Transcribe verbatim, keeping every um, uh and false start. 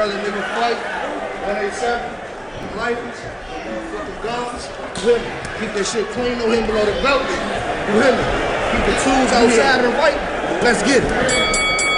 rather nigga fight, one eighty-seven, rifles, motherfucking guns, you hear me? Keep that shit clean, no him below the belt, you hear me? Keep the tools outside of the right, let's get it.